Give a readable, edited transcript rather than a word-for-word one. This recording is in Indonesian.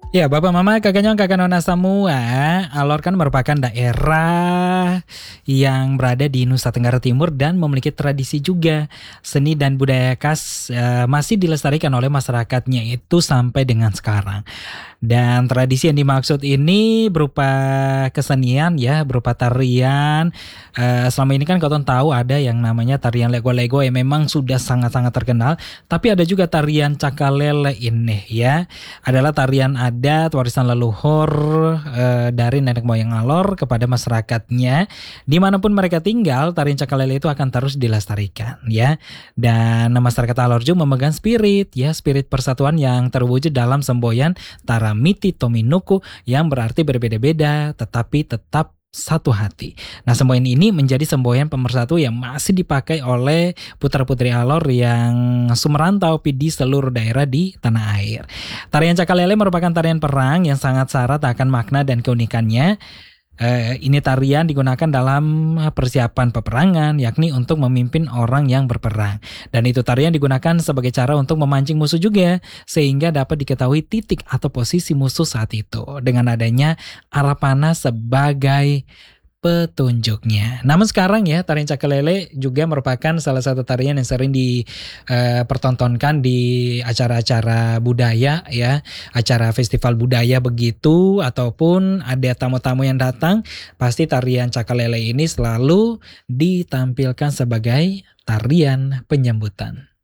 Ya, Bapak Mama, Kakak Nyong, Kakak Nona semua, Alor kan merupakan daerah yang berada di Nusa Tenggara Timur dan memiliki tradisi juga. Seni dan budaya khas masih dilestarikan oleh masyarakatnya itu sampai dengan sekarang. Dan tradisi yang dimaksud ini berupa kesenian ya, berupa tarian. Selama ini kan kalian tahu ada yang namanya tarian lego-lego yang memang sudah sangat-sangat terkenal. Tapi ada juga tarian cakalele ini ya. Adalah tarian adat warisan leluhur dari nenek moyang Alor kepada masyarakatnya. Dimanapun mereka tinggal, tarian cakalele itu akan terus dilestarikan ya. Dan masyarakat Alor juga memegang spirit ya, spirit persatuan yang terwujud dalam semboyan Taramiti Tominuku yang berarti berbeda-beda tetapi tetap satu hati. Nah, semboyan ini menjadi semboyan pemersatu yang masih dipakai oleh putra-putri Alor yang sumerantau di seluruh daerah di tanah air. Tarian Cakalele merupakan tarian perang yang sangat syarat akan makna dan keunikannya. Ini tarian digunakan dalam persiapan peperangan, yakni untuk memimpin orang yang berperang. Dan itu tarian digunakan sebagai cara untuk memancing musuh juga, sehingga dapat diketahui titik atau posisi musuh saat itu. Dengan adanya arah panah sebagai petunjuknya. Namun sekarang ya, tarian Cakalele juga merupakan salah satu tarian yang sering dipertontonkan di acara-acara budaya ya, acara festival budaya begitu, ataupun ada tamu-tamu yang datang, pasti tarian Cakalele ini selalu ditampilkan sebagai tarian penyambutan.